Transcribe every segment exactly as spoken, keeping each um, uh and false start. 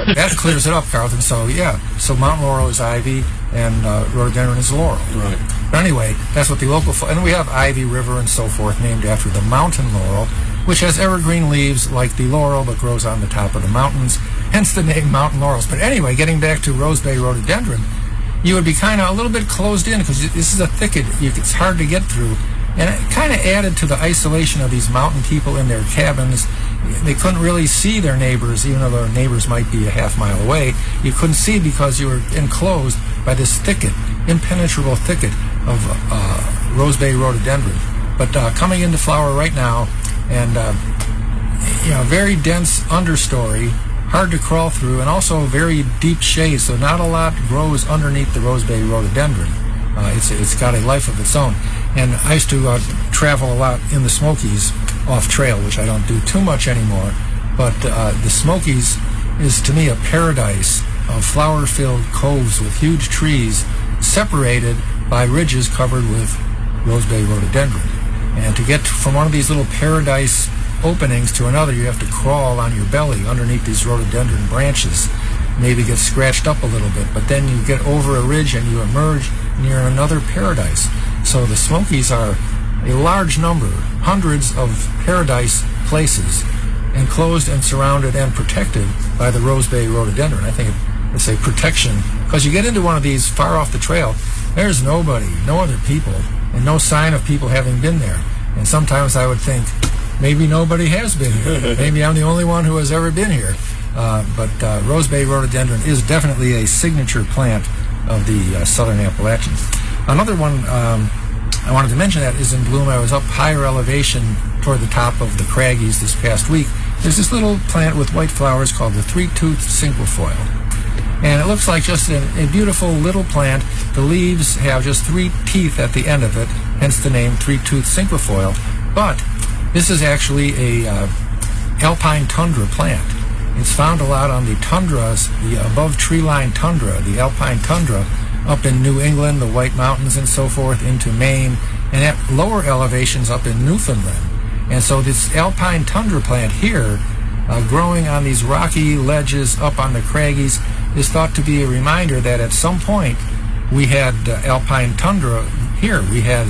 that clears it up, Carlton. So, yeah. So mountain laurel is ivy, and uh, rhododendron is laurel. Right. But anyway, that's what the local... And we have Ivy River and so forth named after the mountain laurel, which has evergreen leaves like the laurel but grows on the top of the mountains, hence the name mountain laurels. But anyway, getting back to Rose Bay rhododendron, you would be kind of a little bit closed in because this is a thicket. You, it's hard to get through. And it kind of added to the isolation of these mountain people in their cabins. They couldn't really see their neighbors, even though their neighbors might be a half mile away. You couldn't see because you were enclosed by this thicket, impenetrable thicket of uh, Rose Bay rhododendron. But uh, coming into flower right now, and uh, you know, very dense understory, hard to crawl through, and also very deep shade, so not a lot grows underneath the Rose Bay rhododendron. Uh, it's it's got a life of its own. And I used to uh, travel a lot in the Smokies off trail, which I don't do too much anymore. But uh, the Smokies is to me a paradise of flower-filled coves with huge trees separated by ridges covered with Rose Bay rhododendron. And to get from one of these little paradise openings to another, you have to crawl on your belly underneath these rhododendron branches, maybe get scratched up a little bit, but then you get over a ridge and you emerge and you're in another paradise. So the Smokies are a large number, hundreds of paradise places, enclosed and surrounded and protected by the Rose Bay rhododendron. I think it's a protection, because you get into one of these far off the trail, there's nobody, no other people, and no sign of people having been there. And sometimes I would think, maybe nobody has been here. Maybe I'm the only one who has ever been here. Uh, but uh, Rose Bay rhododendron is definitely a signature plant of the uh, southern Appalachians. Another one um, I wanted to mention that is in bloom. I was up higher elevation toward the top of the Craggies this past week. There's this little plant with white flowers called the three-toothed cinquefoil. And it looks like just a, a beautiful little plant. The leaves have just three teeth at the end of it, hence the name three-toothed cinquefoil. But this is actually a uh, alpine tundra plant. It's found a lot on the tundras, the above tree-line tundra, the alpine tundra, up in New England, the White Mountains and so forth, into Maine, and at lower elevations up in Newfoundland. And so this alpine tundra plant here, uh, growing on these rocky ledges up on the Craggies, is thought to be a reminder that at some point we had uh, alpine tundra here. We had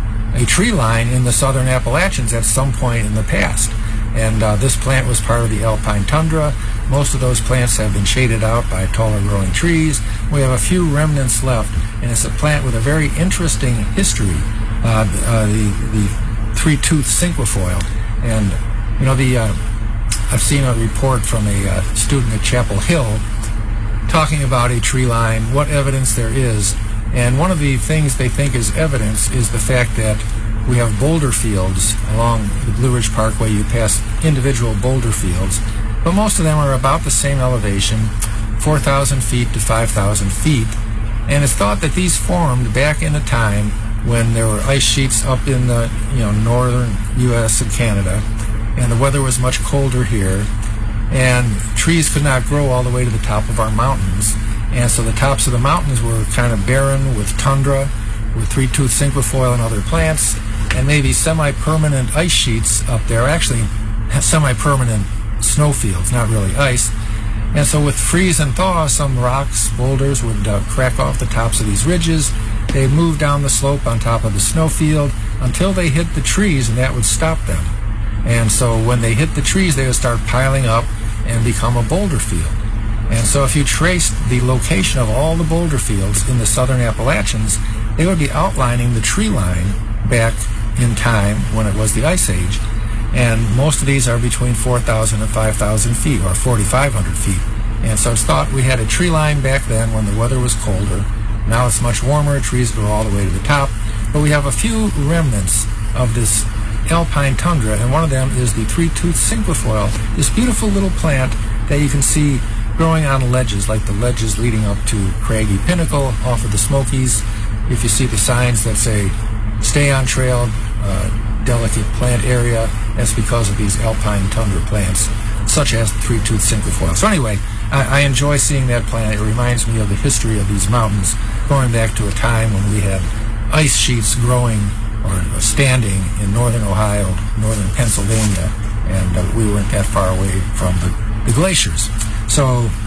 a tree line in the southern Appalachians at some point in the past. And uh, this plant was part of the alpine tundra. Most of those plants have been shaded out by taller growing trees. We have a few remnants left, and it's a plant with a very interesting history, uh, uh, the, the three-toothed cinquefoil. And, you know, the uh, I've seen a report from a uh, student at Chapel Hill talking about a tree line, what evidence there is. And one of the things they think is evidence is the fact that we have boulder fields along the Blue Ridge Parkway. You pass individual boulder fields, but most of them are about the same elevation, four thousand feet to five thousand feet. And it's thought that these formed back in a time when there were ice sheets up in the you know northern U S and Canada, and the weather was much colder here, and trees could not grow all the way to the top of our mountains. And so the tops of the mountains were kind of barren with tundra, with three-toothed cinquefoil and other plants, and maybe semi-permanent ice sheets up there, actually semi-permanent snowfields, not really ice. And so with freeze and thaw, some rocks, boulders would uh, crack off the tops of these ridges. They'd move down the slope on top of the snowfield until they hit the trees, and that would stop them. And so when they hit the trees, they would start piling up and become a boulder field. And so if you traced the location of all the boulder fields in the southern Appalachians, they would be outlining the tree line back in time when it was the Ice Age. And most of these are between four thousand and five thousand feet, or forty-five hundred feet. And so it's thought we had a tree line back then when the weather was colder. Now it's much warmer, trees grow all the way to the top. But we have a few remnants of this alpine tundra, and one of them is the three-toothed cinquefoil, this beautiful little plant that you can see growing on ledges, like the ledges leading up to Craggy Pinnacle off of the Smokies. If you see the signs that say, stay on trail, uh, delicate plant area, that's because of these alpine tundra plants, such as the three-toothed cinquefoil. So anyway, I, I enjoy seeing that plant. It reminds me of the history of these mountains, going back to a time when we had ice sheets growing or standing in northern Ohio, northern Pennsylvania, and uh, we weren't that far away from the, the glaciers. So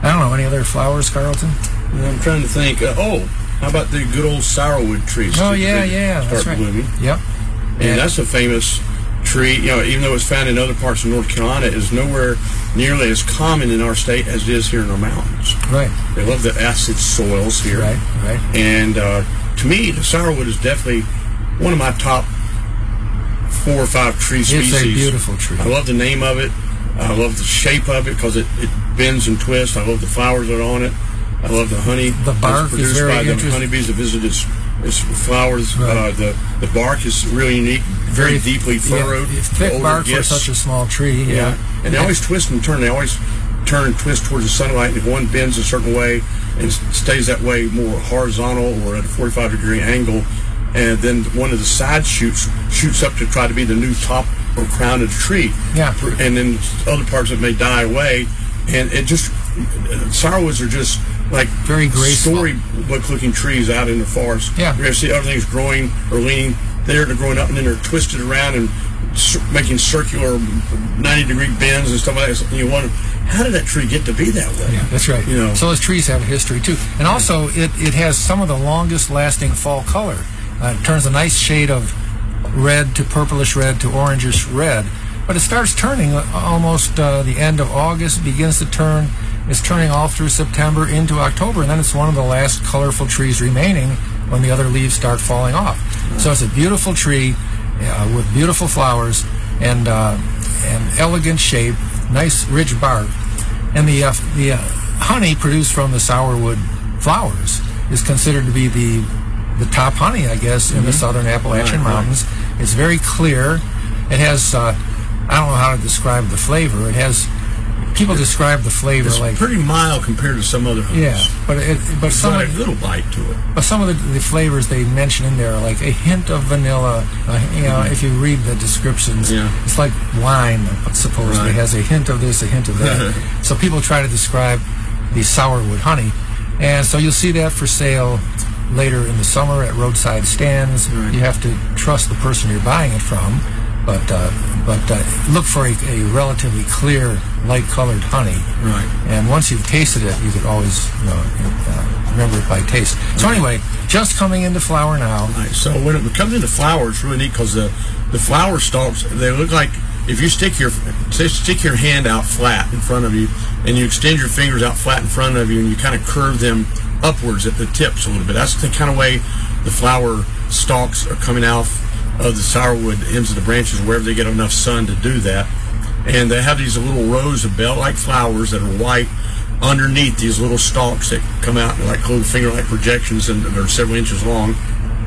I don't know, any other flowers, Carlton? I'm trying to think. Uh, oh, how about the good old sourwood trees? Oh, yeah, yeah. Start That's right. blooming. Yep. And Yeah. that's a famous tree. You know, even though it's found in other parts of North Carolina, it is nowhere nearly as common in our state as it is here in our mountains. Right. They love the acid soils here. Right, right. And uh, to me, the sourwood is definitely one of my top four or five tree species. It's a beautiful tree. I love the name of it. I love the shape of it because it, it bends and twists. I love the flowers that are on it. I love the honey. The bark that's produced is very by the interesting. honeybees that visit its, its flowers. Right. Uh, the the bark is really unique, very, Very deeply furrowed. Yeah, thick older bark gifts. for such a small tree. Yeah. Yeah, and they always twist and turn. They always turn and twist towards the sunlight. And if one bends a certain way and s- stays that way more horizontal or at a forty-five degree angle, and then one of the side shoots shoots up to try to be the new top or crown of the tree. Yeah. And then other parts of it may die away. And it just, sourwoods are just like Very graceful. storybook-looking trees out in the forest. Yeah. You're going to see other things growing or leaning there, they're growing up, and then they're twisted around and cir- making circular ninety-degree bends and stuff like that. And you wonder, how did that tree get to be that way? Yeah, that's right. You know. So those trees have a history too, and also it, it has some of the longest lasting fall color. Uh, it turns a nice shade of red to purplish red to orangish red, but it starts turning uh, almost uh, the end of August. Begins to turn. It's turning all through September into October, and then it's one of the last colorful trees remaining when the other leaves start falling off. So it's a beautiful tree uh, with beautiful flowers and uh, and elegant shape, nice rich bark. And the uh, the uh, honey produced from the sourwood flowers is considered to be the the top honey, I guess, in the southern Appalachian Right, right. Mountains. It's very clear. It has uh, I don't know how to describe the flavor. It has people describe the flavor It's like pretty mild compared to some other honeys. yeah, but it, but It's some got of a the, little bite to it. but some of the, the flavors they mention in there are like a hint of vanilla. Uh, you know, if you read the descriptions, Yeah. it's like wine. Supposedly Right. has a hint of this, a hint of that. So people try to describe the sourwood honey, and so you'll see that for sale later in the summer at roadside stands. Right. You have to trust the person you're buying it from, but uh, but uh, look for a, a relatively clear, light-colored honey. Right. And once you've tasted it, you could always you know, uh, remember it by taste. So anyway, just coming into flower now. Right. So when it comes into flower, it's really neat because the, the flower stalks, they look like if you stick your say, stick your hand out flat in front of you and you extend your fingers out flat in front of you and you kind of curve them upwards at the tips a little bit. That's the kind of way the flower stalks are coming out of the sourwood ends of the branches wherever they get enough sun to do that. And they have these little rows of bell-like flowers that are white underneath these little stalks that come out like little finger-like projections and they're several inches long.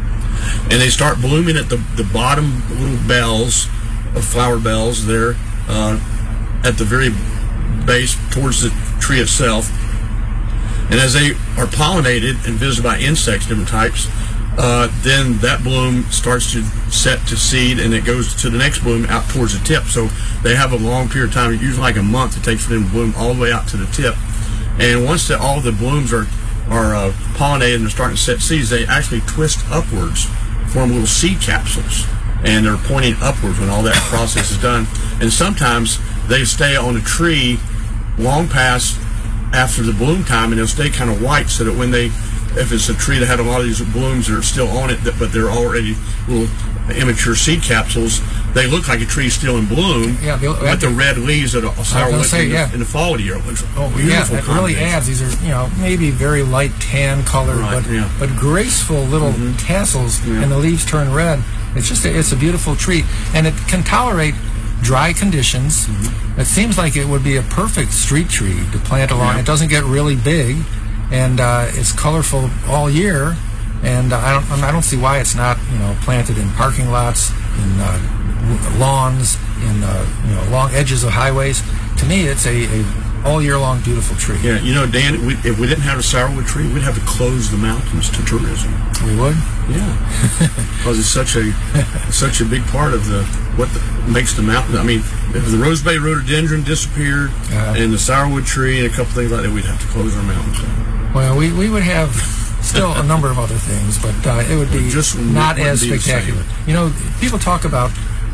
And they start blooming at the, the bottom little bells, of flower bells there uh, at the very base towards the tree itself. And as they are pollinated and visited by insects, different types, uh, then that bloom starts to set to seed and it goes to the next bloom out towards the tip. So they have a long period of time, usually like a month it takes for them to bloom all the way out to the tip. And once the, all the blooms are, are uh, pollinated and they're starting to set seeds, they actually twist upwards, form little seed capsules. And they're pointing upwards when all that process is done. And sometimes they stay on a tree long past after the bloom time, and they'll stay kind of white so that when they, if it's a tree that had a lot of these blooms that are still on it, but they're already little immature seed capsules, they look like a tree still in bloom, Yeah, they- but the red leaves that are sourwood say, in, the- yeah. in the fall of the year. It's a Oh, yeah, beautiful that really combination. adds. These are, you know, maybe very light tan color, Right, but yeah. but graceful little tassels, Yeah. and the leaves turn red. It's just, a, it's a beautiful tree, and it can tolerate dry conditions. Mm-hmm. It seems like it would be a perfect street tree to plant along. Yeah. It doesn't get really big, and uh, it's colorful all year. And uh, I don't, I don't see why it's not, you know, planted in parking lots, in uh, lawns, in uh, you know, along edges of highways. To me, it's a, a all year long beautiful tree. Yeah, you know, Dan, we, if we didn't have a sourwood tree, we'd have to close the mountains to tourism. We would. Yeah, because it's such a such a big part of the what the, makes the mountain. I mean, if the Rose Bay rhododendron disappeared Uh-huh. and the sourwood tree and a couple things like that, we'd have to close our mountains. Well, we, we would have still a number of other things, but uh, it would be Just not wouldn't as be the spectacular. same. You know, people talk about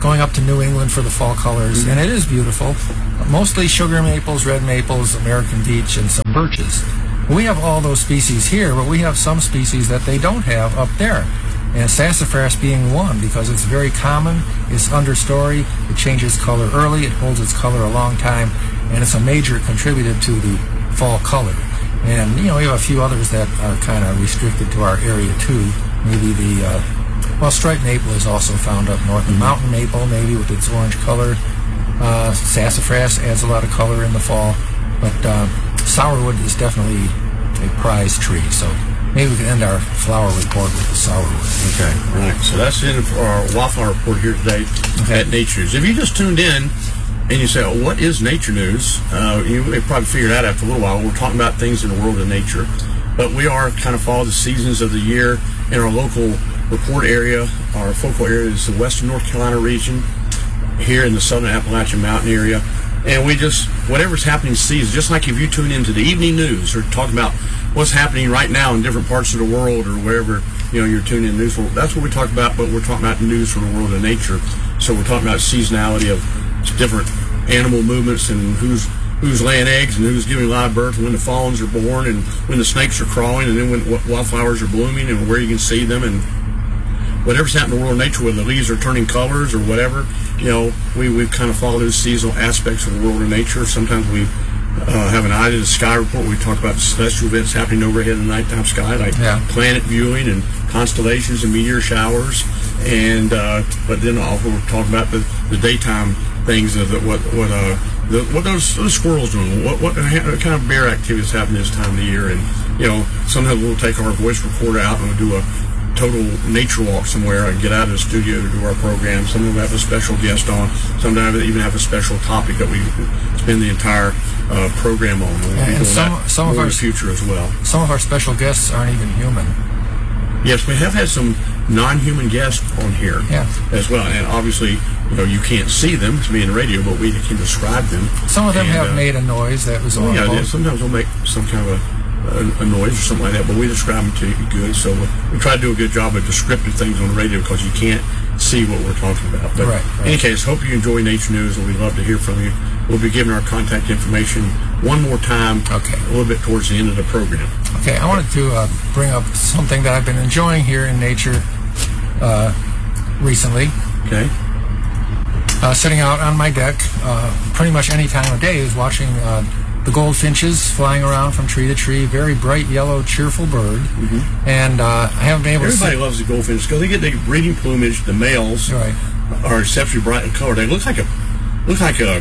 going up to New England for the fall colors, Mm-hmm. and it is beautiful. Mostly sugar maples, red maples, American beech, and some birches. We have all those species here, but we have some species that they don't have up there. And sassafras being one, because it's very common, it's understory, it changes color early, it holds its color a long time, and it's a major contributor to the fall color. And, you know, we have a few others that are kind of restricted to our area, too. Maybe the, uh, well, striped maple is also found up north. The mountain maple, maybe, with its orange color. Uh, sassafras adds a lot of color in the fall. But uh, sourwood is definitely a prized tree, so maybe we can end our flower report with the sourwood. Okay, right. So that's it for our wildflower report here today Okay. at Nature News. If you just tuned in and you say, oh, what is Nature News? Uh, you may probably figure it out after a little while. We're talking about things in the world of nature. But we are kind of follow the seasons of the year in our local report area. Our focal area is the western North Carolina region, here in the southern Appalachian Mountain area. And we just, whatever's happening season, just like if you tune into the evening news or talk about what's happening right now in different parts of the world or wherever, you know, you're tuning in news for, that's what we talk about, but we're talking about news from the world of nature. So we're talking about seasonality of different animal movements and who's who's laying eggs and who's giving live birth, and when the fawns are born and when the snakes are crawling, and then when wildflowers are blooming and where you can see them, and whatever's happening in the world of nature, whether the leaves are turning colors or whatever, you know, we, we kind of follow those seasonal aspects of the world of nature. Sometimes we uh, have an eye to the sky report. We talk about celestial events happening overhead in the nighttime sky, like Yeah. planet viewing and constellations and meteor showers. And uh, but then also we're talking about the, the daytime things of the, what what uh the, what those, those squirrels doing, what what kind of bear activities happen this time of the year, and you know sometimes we'll take our voice recorder out and we'll do a total nature walk somewhere and get out of the studio to do our program. Sometimes we have a special guest on. Sometimes we even have a special topic that we spend the entire uh, program on. We'll be And doing some- that some of more in our- the future as well. Some of our special guests aren't even human. Yes, we have had some non-human guests on here Yeah. as well, and obviously, you know, you can't see them to be in the radio, but we can describe them. Some of them And, have uh, made a noise that was Oh, yeah, audible. they- sometimes we'll make some kind of a, a, a noise or something like that, but we describe them to you good. So we, we try to do a good job of descriptive things on the radio because you can't see what we're talking about. But Right, right. in any case, hope you enjoy Nature News, and we'd love to hear from you. We'll be giving our contact information one more time, Okay. a little bit towards the end of the program. Okay, I wanted to uh, bring up something that I've been enjoying here in nature uh, recently. Okay? Uh, sitting out on my deck uh, pretty much any time of day is watching uh, the goldfinches flying around from tree to tree. Very bright yellow, cheerful bird. Mm-hmm. And uh, I haven't been able Everybody to loves the goldfinch because they get the breeding plumage. The males see... Right. are exceptionally bright in color. They look like a look like a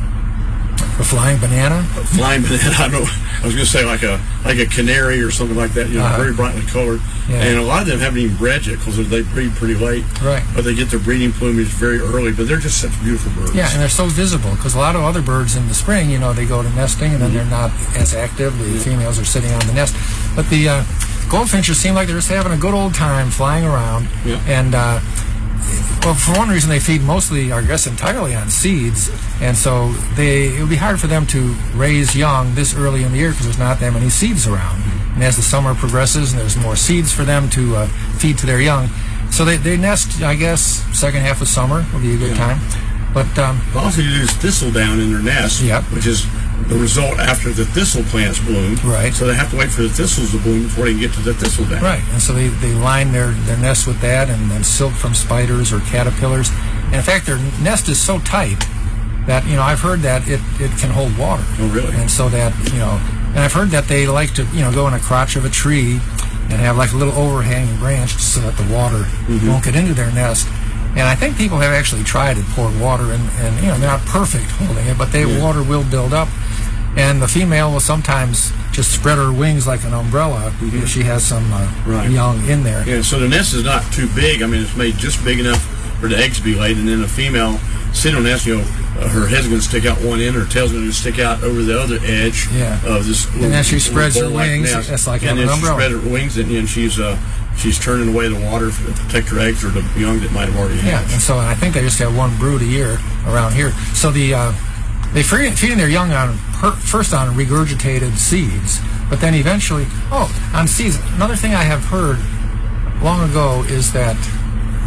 The flying banana? flying banana. I don't know. I was going to say like a like a canary or something like that. You know, Uh-huh. very brightly colored. Yeah. And a lot of them haven't even bred yet because they breed pretty late. Right. But they get their breeding plumage very early. But they're just such beautiful birds. Yeah, and they're so visible because a lot of other birds in the spring, you know, they go to nesting and then they're not as active. The females are sitting on the nest. But the uh, goldfinches seem like they're just having a good old time flying around. Yeah. And, uh, well, for one reason, they feed mostly, I guess, entirely on seeds. And so they it would be hard for them to raise young this early in the year because there's not that many seeds around. And as the summer progresses and there's more seeds for them to uh, feed to their young, so they, they nest, I guess, second half of summer would be a good Yeah. time. But um, But also you use thistle down in their nest, Yep. which is the result after the thistle plants bloom. Right. So they have to wait for the thistles to bloom before they can get to the thistle down. right, and so they, they line their, their nest with that and then silk from spiders or caterpillars. And in fact, their nest is so tight that, you know, I've heard that it, it can hold water. Oh, really? And so that, you know, and I've heard that they like to, you know, go in a crotch of a tree and have like a little overhanging branch so that the water Mm-hmm. won't get into their nest. And I think people have actually tried it, poured water in, and, you know, they're not perfect holding it, but they Yeah. water will build up. And the female will sometimes just spread her wings like an umbrella if she has some uh, Right. young in there. Yeah, so the nest is not too big. I mean, it's made just big enough for the eggs to be laid, and then the female sitting on the nest, you know, uh, her head's going to stick out one end, her tail's going to stick out over the other edge Yeah. of this. And then she little spreads her bowl-like wings. nest. It's like and having then an she umbrella. spread her wings, and, and she's uh, she's turning away the water to protect her eggs or the young that might have already Yeah, hatched. and so I think they just have one brood a year around here. So the uh, they feed feeding their young on per, first on regurgitated seeds, but then eventually, oh, on seeds. Another thing I have heard long ago is that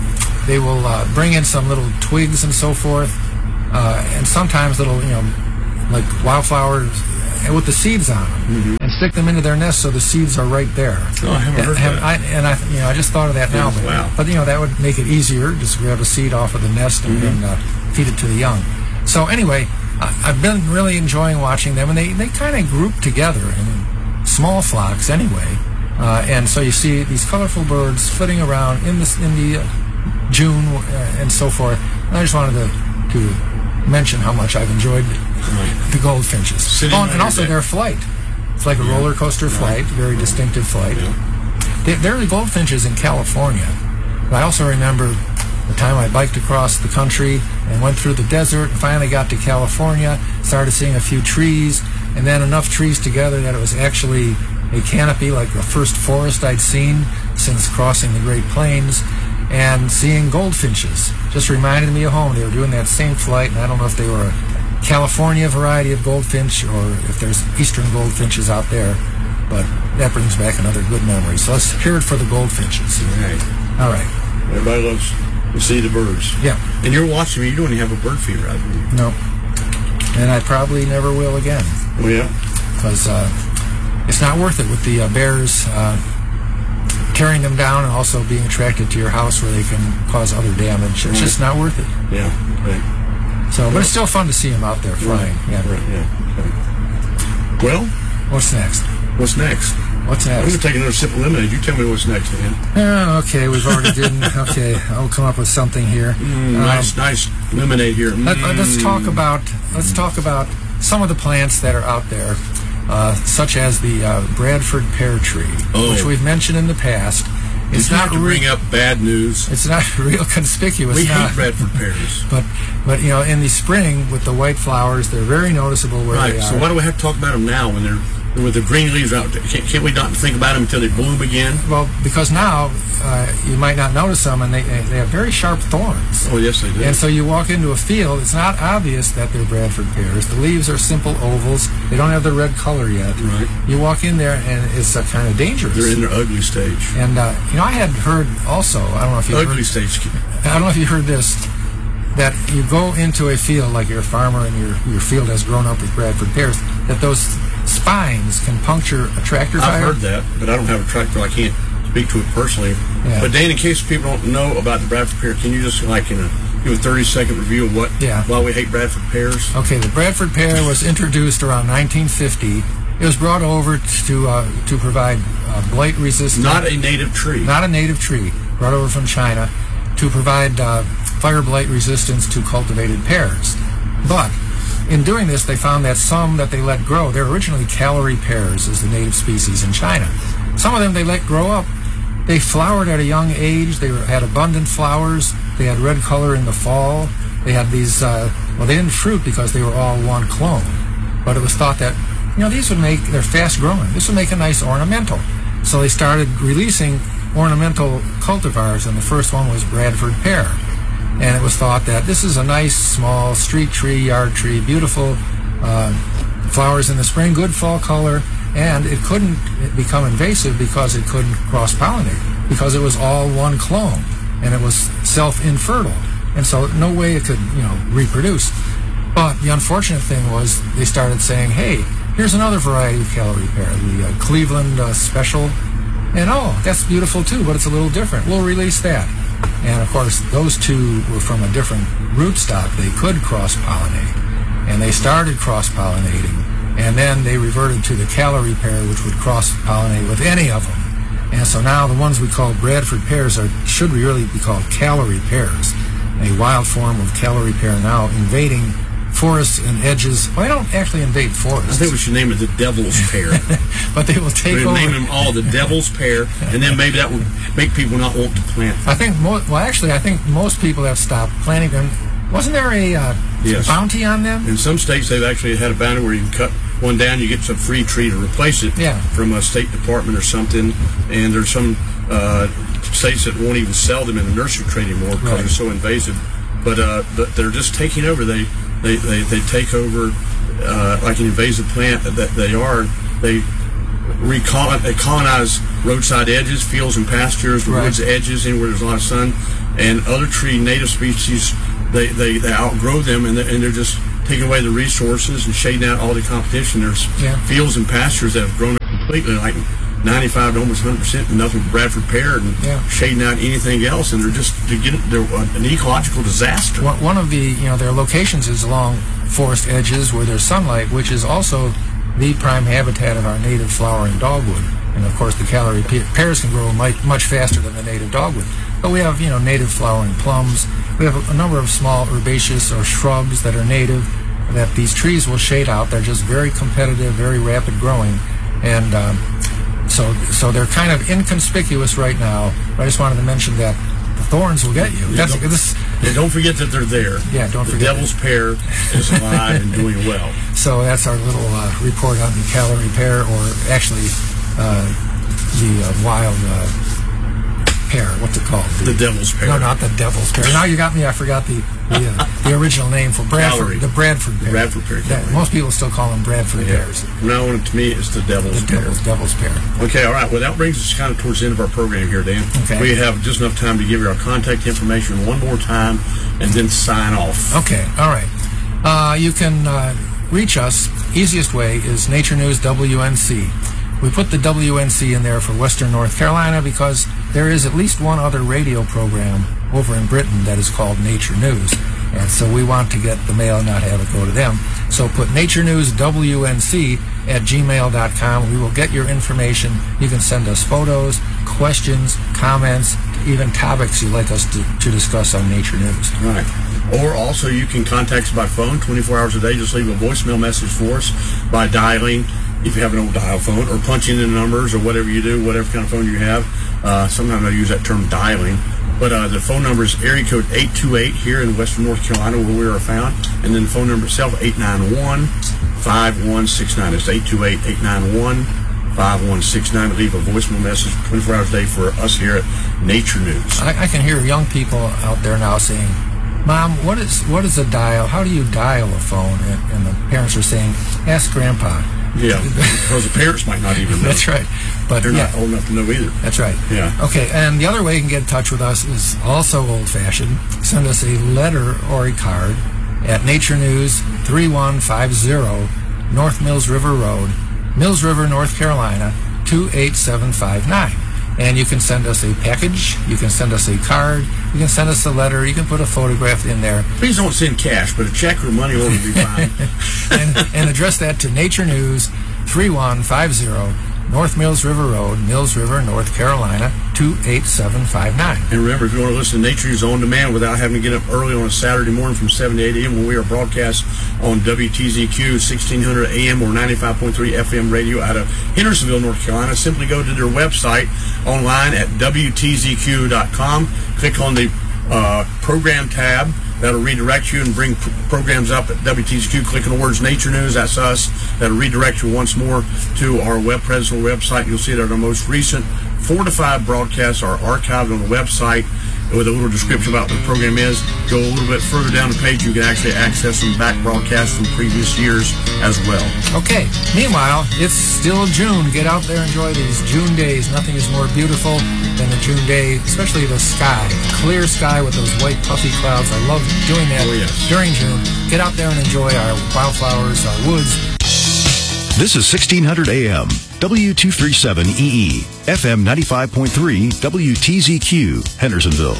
they will uh, bring in some little twigs and so forth, uh, and sometimes little, you know, like wildflowers with the seeds on them, mm-hmm. and stick them into their nest so the seeds are right there. Oh, I haven't heard and, that. I, and I, you know, I just thought of that now. But, wow. but you know, that would make it easier. Just grab a seed off of the nest and, mm-hmm. and uh, feed it to the young. So anyway, I, I've been really enjoying watching them, and they, they kind of group together in small flocks anyway. Uh, and so you see these colorful birds flitting around in the in the uh, June uh, and so forth. And I just wanted to to mention how much I've enjoyed right. the goldfinches. Sitting Oh, and, and also there. their flight. It's like a yeah. roller coaster flight, right. very distinctive flight. Yeah. They, they're the goldfinches in California. But I also remember the time I biked across the country and went through the desert and finally got to California, started seeing a few trees, and then enough trees together that it was actually a canopy, like the first forest I'd seen since crossing the Great Plains, and seeing goldfinches. Just reminded me of home. They were doing that same flight, and I don't know if they were a California variety of goldfinch or if there's eastern goldfinches out there, but that brings back another good memory. So let's hear it for the goldfinches. All right. All right. Everybody loves to see the birds. Yeah. And you're watching me. You don't even have a bird feeder out there. No. And I probably never will again. Oh, yeah? Because uh, it's not worth it with the uh, bears uh, tearing them down and also being attracted to your house where they can cause other damage. It's right. just not worth it. Yeah, right. So, but it's still fun to see them out there flying. Right. Yeah. Right, yeah. Okay. Well, what's next? What's next? What's I'm next? going to take another sip of lemonade. You tell me what's next, man. Oh, okay, we've already did. Okay, I'll come up with something here. Mm, Um, nice, nice lemonade here. Mm. Let, let's talk about let's talk about some of the plants that are out there, uh, such as the uh, Bradford pear tree, Oh. which we've mentioned in the past. It's It's not not to re- bring up bad news. It's not real conspicuous. We now. hate Bradford pears. But but you know, in the spring with the white flowers, they're very noticeable where Right. they So are. why do we have to talk about them now when they're with the green leaves out? Can't, can't we not think about them until they bloom again? Well, because now uh, you might not notice them, and they they have very sharp thorns. Oh, yes, they do. And so you walk into a field, it's not obvious that they're Bradford pears. The leaves are simple ovals. They don't have the red color yet. Right. You walk in there, and it's uh, kind of dangerous. They're in their ugly stage. And uh, you know, I had heard also. I don't know if you Ugly heard, stage. I don't know if you heard this. That you go into a field like you're a farmer and your your field has grown up with Bradford pears. That those spines can puncture a tractor tire. I've heard that, but I don't have a tractor. I can't speak to it personally. Yeah. But Dan, in case people don't know about the Bradford pear, can you just like in a give a thirty second review of what Yeah. why we hate Bradford pears? Okay, the Bradford pear was introduced around nineteen fifty. It was brought over to uh, to provide uh, blight resistance. Not a native tree. Not a native tree, brought over from China to provide uh, fire blight resistance to cultivated pears. But in doing this, they found that some that they let grow, they're originally Callery pears, is the native species in China. Some of them they let grow up. They flowered at a young age. They were, had abundant flowers. They had red color in the fall. They had these, uh, well, they didn't fruit because they were all one clone. But it was thought that, you know, these would make, they're fast growing. This would make a nice ornamental. So they started releasing ornamental cultivars, and the first one was Bradford pear. And it was thought that this is a nice, small street tree, yard tree, beautiful uh, flowers in the spring, good fall color, and it couldn't become invasive because it couldn't cross-pollinate, because it was all one clone, and it was self-infertile. And so no way it could, you know, reproduce. But the unfortunate thing was they started saying, hey, here's another variety of Callery pear, the uh, Cleveland uh, Special. And, oh, that's beautiful, too, but it's a little different. We'll release that. And, of course, those two were from a different rootstock. They could cross-pollinate. And they started cross-pollinating. And then they reverted to the Callery pear, which would cross-pollinate with any of them. And so now the ones we call Bradford pears are should really be called Callery pears, a wild form of Callery pear now invading forests and edges. Well, they don't actually invade forests. I think we should name it the Devil's Pear. But they will take We'd over. name them all the Devil's Pear, and then maybe that would make people not want to plant. I think, mo- well, actually, I think most people have stopped planting them. Wasn't there a uh, Yes. bounty on them? In some states, they've actually had a bounty where you can cut one down, you get some free tree to replace it Yeah. from a state department or something. And there's some uh, states that won't even sell them in the nursery trade anymore because Right. they're so invasive. But uh, but they're just taking over. They they, they, they take over uh, like an invasive plant that they are. They recol- they colonize roadside edges, fields and pastures, Right. woods edges, anywhere there's a lot of sun. And other tree native species, they, they, they outgrow them, and they're, and they're just taking away the resources and shading out all the competition. There's Yeah. fields and pastures that have grown up completely, like ninety-five to almost one hundred percent, and nothing but Bradford pear, and Yeah. shading out anything else, and they're just they're getting, they're an ecological disaster. One one of the, you know, their locations is along forest edges where there's sunlight, which is also the prime habitat of our native flowering dogwood. And of course, the Callery pe- pears can grow much, much faster than the native dogwood. But we have, you know, native flowering plums. We have a, a number of small herbaceous or shrubs that are native that these trees will shade out. They're just very competitive, very rapid growing, and um, so so they're kind of inconspicuous right now. But I just wanted to mention that the thorns will get you. Yeah, That's, don't, this, yeah, don't forget that they're there. Yeah, don't the forget. The devil's pear is alive and doing well. So that's our little uh, report on the Callery pear, or actually uh, the uh, wild uh, pear. What's it called? The devil's pear. No, not the devil's pear. Now you got me. I forgot the the, uh, the original name for Bradford. Callery. The Bradford pear. Bradford pear. That, most people still call them Bradford Yeah. pears. From now on, to me, it's the devil's The pear. devil's, devil's pear. Okay, all right. Well, that brings us kind of towards the end of our program here, Dan. Okay. We have just enough time to give you our contact information one more time and then sign off. Okay, all right. Uh, you can uh, reach us. Easiest way is Nature News W N C. We put the W N C in there for Western North Carolina because there is at least one other radio program over in Britain that is called Nature News. And so we want to get the mail and not have it go to them. So put Nature News W N C at gmail dot com. We will get your information. You can send us photos, questions, comments, even topics you'd like us to, to discuss on Nature News. All right. Or also, you can contact us by phone twenty-four hours a day. Just leave a voicemail message for us by dialing, if you have an old dial phone, or punching in the numbers, or whatever you do, whatever kind of phone you have. Uh, sometimes I use that term dialing. But uh, the phone number is area code eight two eight here in Western North Carolina, where we are found. And then the phone number itself, eight nine one, five one six nine. It's eight two eight, eight nine one, five one six nine. Leave a voicemail message twenty-four hours a day for us here at Nature News. I, I can hear young people out there now saying, Mom, what is what is a dial? How do you dial a phone? And, and the parents are saying, ask Grandpa. Yeah, because the parents might not even know. That's right. But They're yeah, not old enough to know either. that's right. Yeah. Okay, and the other way you can get in touch with us is also old-fashioned. Send us a letter or a card at Nature News, three one five zero North Mills River Road, Mills River, North Carolina, two eight seven five nine. And you can send us a package, you can send us a card, you can send us a letter, you can put a photograph in there. Please don't send cash, but a check or money order would be fine. and, and address that to Nature News, three one five zero North Mills River Road, Mills River, North Carolina, two eight seven five nine. And remember, if you want to listen to Nature News on demand without having to get up early on a Saturday morning from seven to eight a.m. when we are broadcast on W T Z Q sixteen hundred A M or ninety-five point three F M radio out of Hendersonville, North Carolina, simply go to their website online at W T Z Q dot com. Click on the uh, program tab. That'll redirect you and bring p- programs up at W T Z Q. Click on the words Nature News, that's us. That'll redirect you once more to our web presence or website. You'll see that our most recent four to five broadcasts are archived on the website with a little description about what the program is. Go a little bit further down the page, you can actually access some back broadcasts from previous years as well. Okay, meanwhile, it's still June. Get out there, enjoy these June days. Nothing is more beautiful than a June day, especially the sky. Clear sky with those white puffy clouds. I love doing that Oh, yes. during June. Get out there and enjoy our wildflowers, our woods. This is sixteen hundred A M, W two thirty-seven E E, F M ninety-five point three, W T Z Q, Hendersonville.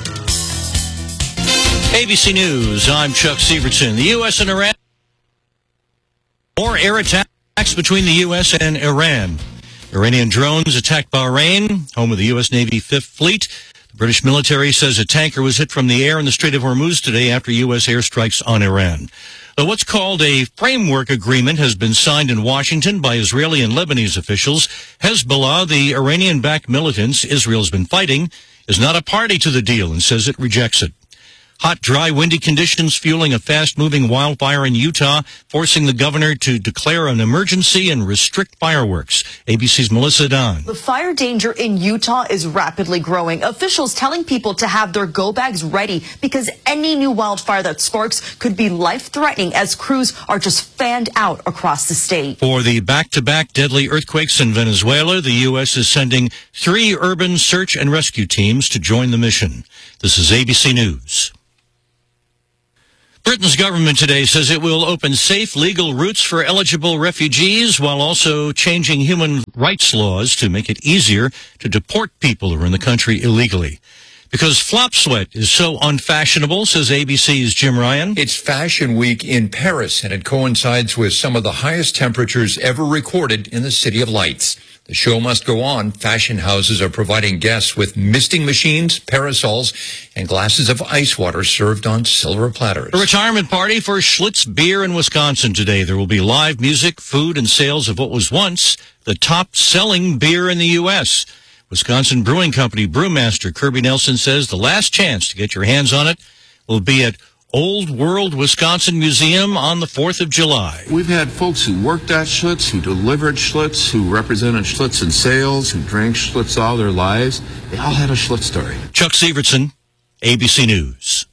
A B C News, I'm Chuck Severson. The U S and Iran. More air attacks between the U S and Iran. Iranian drones attacked Bahrain, home of the U S Navy Fifth Fleet. The British military says a tanker was hit from the air in the Strait of Hormuz today after U S airstrikes on Iran. Though what's called a framework agreement has been signed in Washington by Israeli and Lebanese officials, Hezbollah, the Iranian-backed militants Israel's been fighting, is not a party to the deal and says it rejects it. Hot, dry, windy conditions fueling a fast-moving wildfire in Utah, forcing the governor to declare an emergency and restrict fireworks. A B C's Melissa Don. The fire danger in Utah is rapidly growing. Officials telling people to have their go bags ready because any new wildfire that sparks could be life-threatening as crews are just fanned out across the state. For the back-to-back deadly earthquakes in Venezuela, the U S is sending three urban search and rescue teams to join the mission. This is A B C News. Britain's government today says it will open safe, legal routes for eligible refugees while also changing human rights laws to make it easier to deport people who are in the country illegally. Because flop sweat is so unfashionable, says A B C's Jim Ryan. It's Fashion Week in Paris, and it coincides with some of the highest temperatures ever recorded in the City of Lights. The show must go on. Fashion houses are providing guests with misting machines, parasols, and glasses of ice water served on silver platters. A retirement party for Schlitz Beer in Wisconsin today. There will be live music, food, and sales of what was once the top-selling beer in the U S Wisconsin Brewing Company brewmaster Kirby Nelson says the last chance to get your hands on it will be at Old World Wisconsin Museum on the fourth of July. We've had folks who worked at Schlitz, who delivered Schlitz, who represented Schlitz in sales, who drank Schlitz all their lives. They all had a Schlitz story. Chuck Severson, A B C News.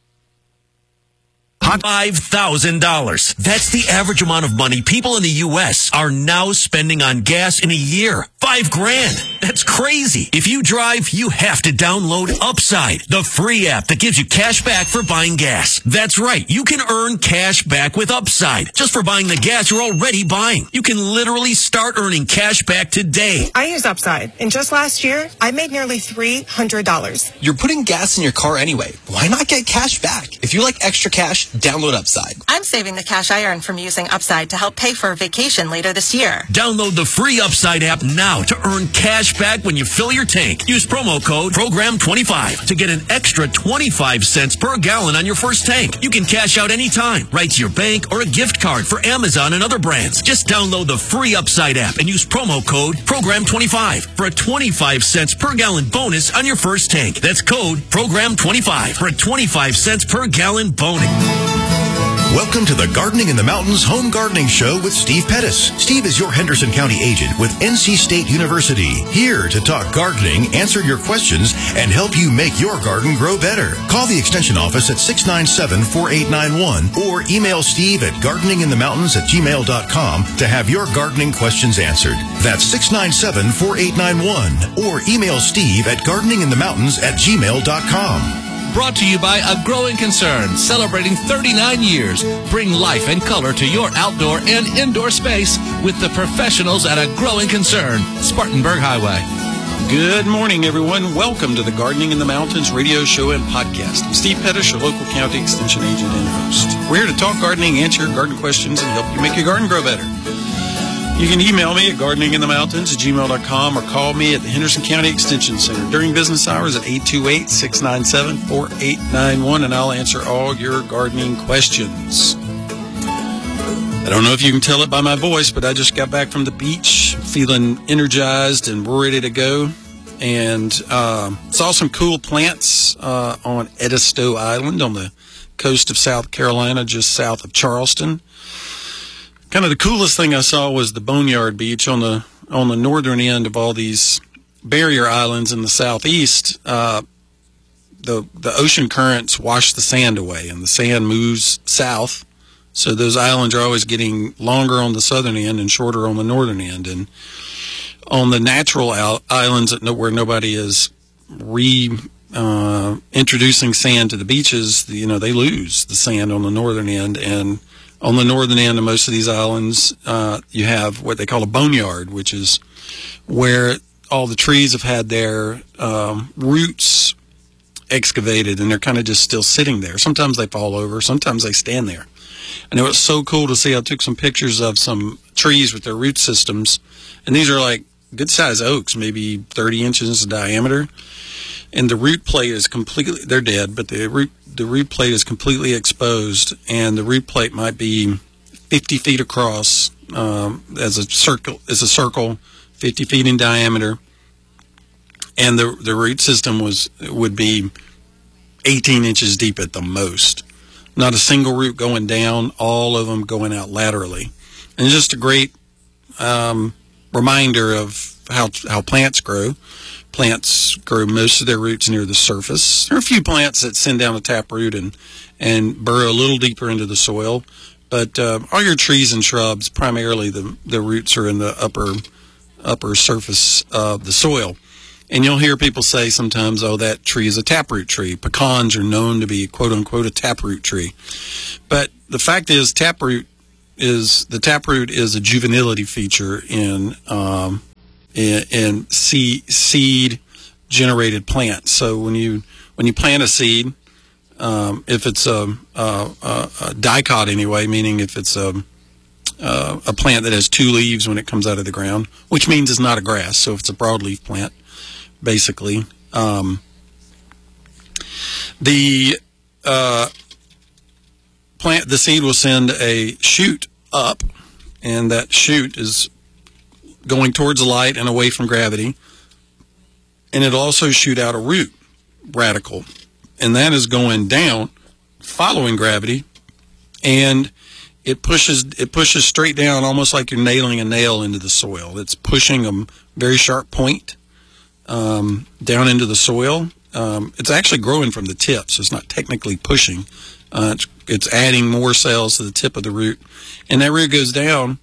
five thousand dollars. That's the average amount of money people in the U S are now spending on gas in a year. Five grand. That's crazy. If you drive, you have to download Upside, the free app that gives you cash back for buying gas. That's right. You can earn cash back with Upside just for buying the gas you're already buying. You can literally start earning cash back today. I use Upside, and just last year, I made nearly three hundred dollars. You're putting gas in your car anyway. Why not get cash back? If you like extra cash, download Upside. I'm saving the cash I earn from using Upside to help pay for a vacation later this year. Download the free Upside app now to earn cash back when you fill your tank. Use promo code program twenty-five to get an extra twenty-five cents per gallon on your first tank. You can cash out anytime, right to your bank or a gift card for Amazon and other brands. Just download the free Upside app and use promo code program twenty-five for a twenty-five cents per gallon bonus on your first tank. That's code program twenty-five for a twenty-five cents per gallon bonus. Welcome to the Gardening in the Mountains Home Gardening Show with Steve Pettis. Steve is your Henderson County agent with N C State University, here to talk gardening, answer your questions, and help you make your garden grow better. Call the Extension office at six nine seven, four eight nine one or email Steve at gardening in the mountains at gmail dot com to have your gardening questions answered. That's six nine seven, four eight nine one or email Steve at gardening in the mountains at gmail dot com. Brought to you by A Growing Concern, celebrating thirty-nine years. Bring life and color to your outdoor and indoor space with the professionals at A Growing Concern, Spartanburg Highway. Good morning, everyone. Welcome to the Gardening in the Mountains radio show and podcast. I'm Steve Pettis, your local county extension agent and host. We're here to talk gardening, answer your garden questions, and help you make your garden grow better. You can email me at gardening in the mountains at gmail dot com or call me at the Henderson County Extension Center during business hours at eight two eight, six nine seven, four eight nine one, and I'll answer all your gardening questions. I don't know if you can tell it by my voice, but I just got back from the beach feeling energized and ready to go. And uh, saw some cool plants uh, on Edisto Island on the coast of South Carolina, just south of Charleston. Kind of the coolest thing I saw was the Boneyard Beach on the on the northern end of all these barrier islands in the southeast. Uh, the the ocean currents wash the sand away, and the sand moves south. So those islands are always getting longer on the southern end and shorter on the northern end. And on the natural islands that no, where nobody is re uh, introducing sand to the beaches, you know, they lose the sand on the northern end. And on the northern end of most of these islands, uh, you have what they call a boneyard, which is where all the trees have had their um, roots excavated, and they're kind of just still sitting there. Sometimes they fall over, sometimes they stand there. And it was so cool to see. I took some pictures of some trees with their root systems, and these are like good-sized oaks, maybe thirty inches in diameter. And the root plate is completely, they're dead, but the root, the root plate is completely exposed, and the root plate might be fifty feet across um, as a circle, as a circle, fifty feet in diameter. And the the root system was would be eighteen inches deep at the most. Not a single root going down, all of them going out laterally. And it's just a great um, reminder of how how plants grow. Plants grow most of their roots near the surface. There are a few plants that send down a taproot and, and burrow a little deeper into the soil. But uh, all your trees and shrubs, primarily the, the roots are in the upper upper surface of the soil. And you'll hear people say sometimes, oh, that tree is a taproot tree. Pecans are known to be, quote-unquote, a taproot tree. But the fact is, taproot is the taproot is a juvenility feature in um, in, in seed, seed generated plants. So when you when you plant a seed, um, if it's a, a, a, a dicot anyway, meaning if it's a uh, a plant that has two leaves when it comes out of the ground, which means it's not a grass. So if it's a broadleaf plant, basically, um, the uh, plant, the seed will send a shoot up, and that shoot is going towards the light and away from gravity, and it'll also shoot out a root radical, and that is going down, following gravity, and it pushes it pushes straight down, almost like you're nailing a nail into the soil. It's pushing a very sharp point um, down into the soil. Um, it's actually growing from the tip, so it's not technically pushing. Uh, it's, it's adding more cells to the tip of the root, and that root goes down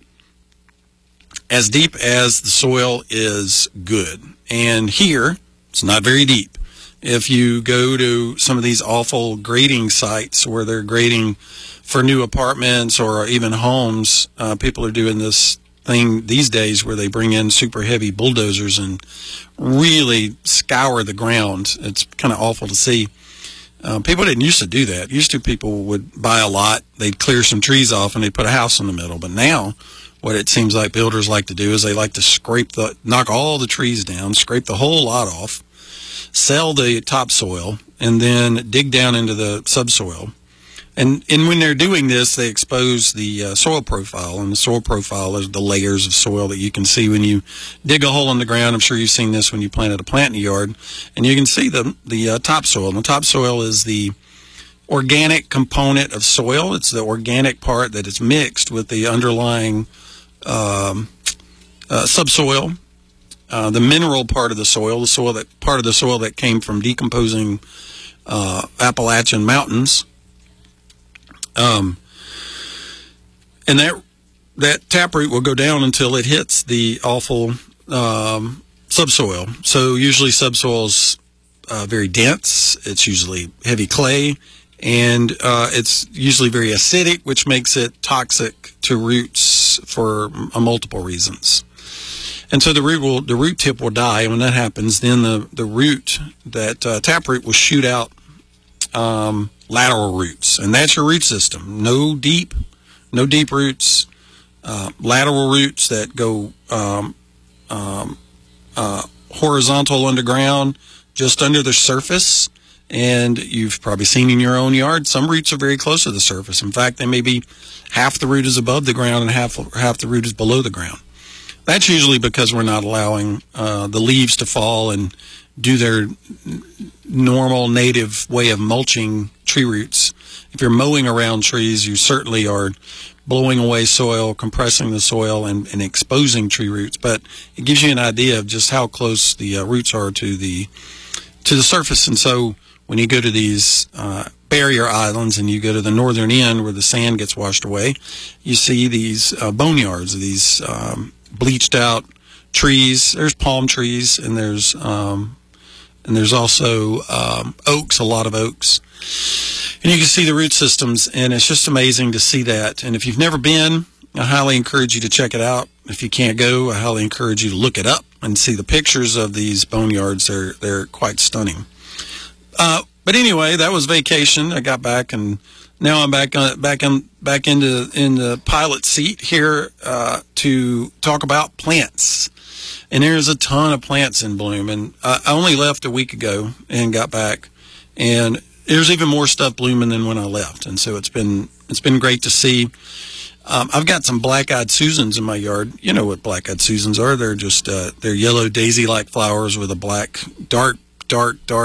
as deep as the soil is good. And here, it's not very deep. If you go to some of these awful grading sites where they're grading for new apartments or even homes, uh, people are doing this thing these days where they bring in super heavy bulldozers and really scour the ground. It's kind of awful to see. Uh, people didn't used to do that. Used to, people would buy a lot, they'd clear some trees off, and they'd put a house in the middle. But now, what it seems like builders like to do is they like to scrape the, knock all the trees down, scrape the whole lot off, sell the topsoil, and then dig down into the subsoil. And, and when they're doing this, they expose the uh, soil profile, and the soil profile is the layers of soil that you can see when you dig a hole in the ground. I'm sure you've seen this when you planted a plant in the yard, and you can see the, the uh, topsoil. And the topsoil is the organic component of soil. It's the organic part that is mixed with the underlying um, uh, subsoil, uh, the mineral part of the soil, the soil that part of the soil that came from decomposing uh, Appalachian mountains. Um, and that that taproot will go down until it hits the awful um, subsoil. So usually subsoil is uh, very dense. It's usually heavy clay, and uh, it's usually very acidic, which makes it toxic to roots for uh, multiple reasons. And so the root will, the root tip will die. When that happens, then the the root, that uh, taproot, will shoot out Um, lateral roots, and that's your root system. No deep, no deep roots, uh, lateral roots that go um, um, uh, horizontal underground, just under the surface. And you've probably seen in your own yard, some roots are very close to the surface. In fact, they may be half the root is above the ground and half half the root is below the ground. That's usually because we're not allowing uh, the leaves to fall and do their normal native way of mulching tree roots. If you're mowing around trees, you certainly are blowing away soil, compressing the soil, and, and exposing tree roots. But it gives you an idea of just how close the uh, roots are to the to the surface. And so when you go to these uh, barrier islands and you go to the northern end where the sand gets washed away, you see these uh, boneyards, these um, bleached out trees. There's palm trees, and there's um, and there's also um, oaks, a lot of oaks. And you can see the root systems, and it's just amazing to see that. And if you've never been, I highly encourage you to check it out. If you can't go, I highly encourage you to look it up and see the pictures of these boneyards. They're, they're quite stunning. Uh, but anyway, that was vacation. I got back, and now I'm back on, back in, back into in the pilot seat here uh, to talk about plants. And there's a ton of plants in bloom. And I only left a week ago and got back, and there's even more stuff blooming than when I left. And so it's been it's been great to see. Um, I've got some black-eyed Susans in my yard. You know what black-eyed Susans are? They're just uh, they're yellow daisy-like flowers with a black, dark, dark, dark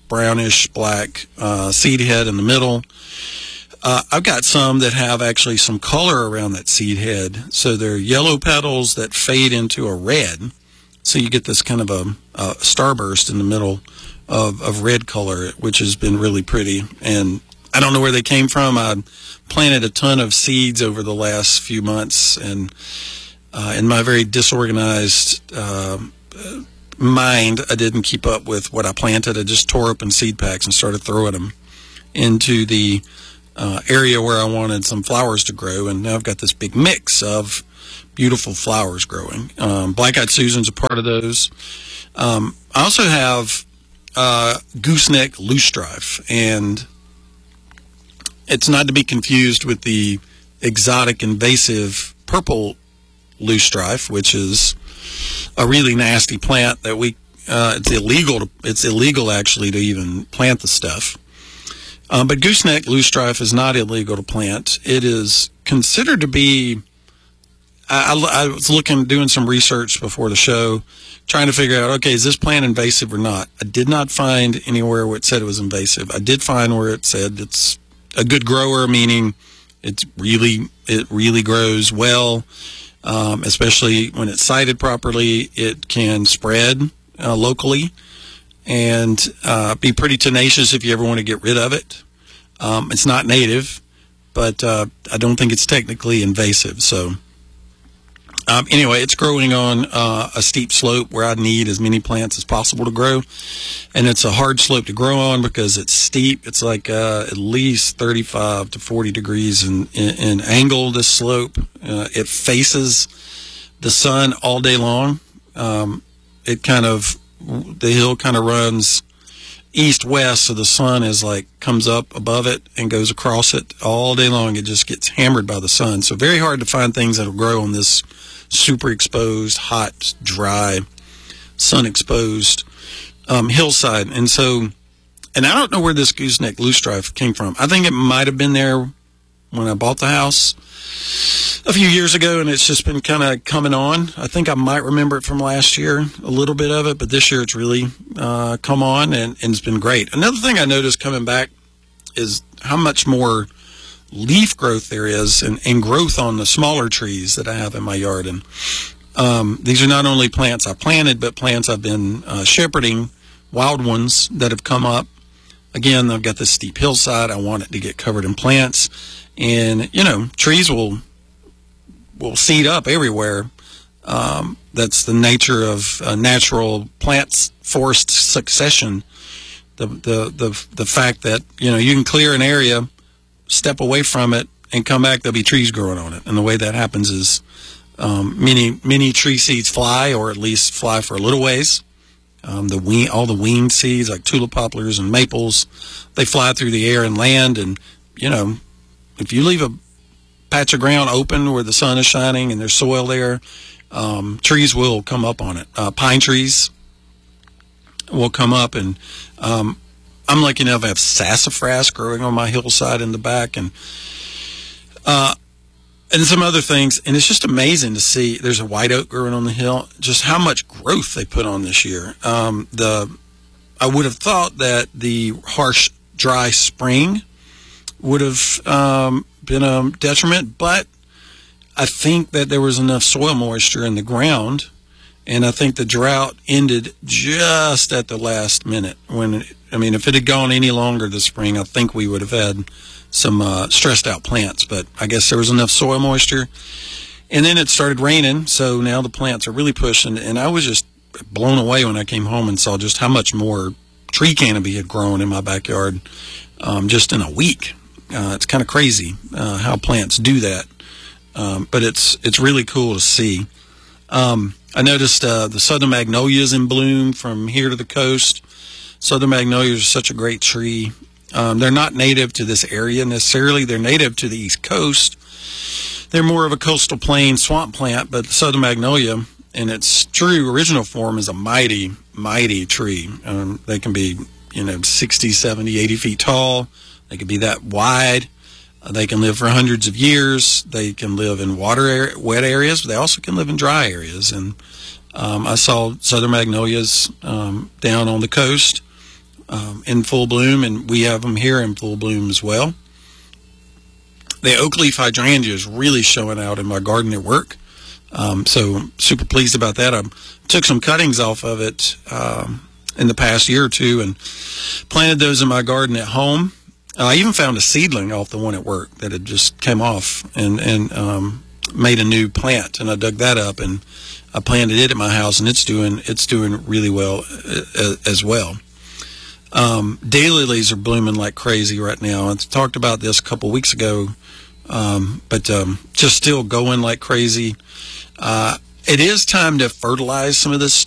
brownish black uh, seed head in the middle. Uh, I've got some that have actually some color around that seed head. So they're yellow petals that fade into a red. So you get this kind of a, a starburst in the middle of, of red color, which has been really pretty. And I don't know where they came from. I planted a ton of seeds over the last few months, and uh, in my very disorganized uh, mind, I didn't keep up with what I planted. I just tore open seed packs and started throwing them into the uh, area where I wanted some flowers to grow, and now I've got this big mix of beautiful flowers growing. Um, Black-eyed Susan's a part of those. Um, I also have uh, gooseneck loosestrife, and it's not to be confused with the exotic invasive purple loosestrife, which is a really nasty plant that we uh, it's illegal to, it's illegal actually to even plant the stuff. Um, but gooseneck loosestrife is not illegal to plant. It is considered to be. I, I, I was looking, doing some research before the show, trying to figure out, okay, is this plant invasive or not? I did not find anywhere where it said it was invasive. I did find where it said it's a good grower, meaning it's really it really grows well, um, especially when it's sited properly. It can spread uh, locally and uh, be pretty tenacious if you ever want to get rid of it. Um, it's not native, but uh, I don't think it's technically invasive. So um, anyway, it's growing on uh, a steep slope where I need as many plants as possible to grow. And it's a hard slope to grow on because it's steep. It's like uh, at least thirty-five to forty degrees in, in, in angle, this slope. Uh, it faces the sun all day long. Um, it kind of, the hill kind of runs east-west, so the sun is like, comes up above it and goes across it all day long. It just gets hammered by the sun. So very hard to find things that will grow on this super exposed, hot, dry, sun-exposed um, hillside. And so, and I don't know where this gooseneck loosestrife came from. I think it might have been there when I bought the house a few years ago, and it's just been kind of coming on. I think I might remember it from last year, a little bit of it, but this year it's really uh, come on, and, and it's been great. Another thing I noticed coming back is how much more leaf growth there is, and, and growth on the smaller trees that I have in my yard. And um, these are not only plants I planted, but plants I've been uh, shepherding, wild ones that have come up. Again, I've got this steep hillside. I want it to get covered in plants. And, you know, trees will will seed up everywhere. Um, that's the nature of uh, natural plants, forest succession. The, the, the, the fact that, you know, you can clear an area, step away from it, and come back, there'll be trees growing on it. And the way that happens is um, many, many tree seeds fly, or at least fly for a little ways. Um, the wean, all the weaned seeds, like tulip poplars and maples, they fly through the air and land. And, you know, if you leave a patch of ground open where the sun is shining and there's soil there, um, trees will come up on it. Uh, pine trees will come up, and um, I'm lucky enough to have sassafras growing on my hillside in the back, and uh, and some other things. And it's just amazing to see. There's a white oak growing on the hill. Just how much growth they put on this year. Um, the I would have thought that the harsh, dry spring would have um, been a detriment, but I think that there was enough soil moisture in the ground, and I think the drought ended just at the last minute. When it, I mean, if it had gone any longer this spring, I think we would have had some uh, stressed out plants, but I guess there was enough soil moisture. And then it started raining, so now the plants are really pushing, and I was just blown away when I came home and saw just how much more tree canopy had grown in my backyard um, just in a week. Uh, it's kind of crazy uh, how plants do that, um, but it's it's really cool to see. Um, I noticed uh, the southern magnolias in bloom from here to the coast. Southern magnolias are such a great tree. Um, they're not native to this area necessarily. They're native to the East Coast. They're more of a coastal plain swamp plant, but the southern magnolia in its true original form is a mighty, mighty tree. Um, they can be, you know, sixty, seventy, eighty feet tall. They can be that wide. Uh, they can live for hundreds of years. They can live in water, area, wet areas, but they also can live in dry areas. And um, I saw southern magnolias um, down on the coast um, in full bloom, and we have them here in full bloom as well. The oak leaf hydrangea is really showing out in my garden at work. Um, so super pleased about that. I took some cuttings off of it um, in the past year or two and planted those in my garden at home. Uh, I even found a seedling off the one at work that had just came off and, and um, made a new plant, and I dug that up and I planted it at my house, and it's doing it's doing really well uh, as well. Um, daylilies are blooming like crazy right now. I talked about this a couple weeks ago, um, but um, just still going like crazy. Uh, it is time to fertilize some of this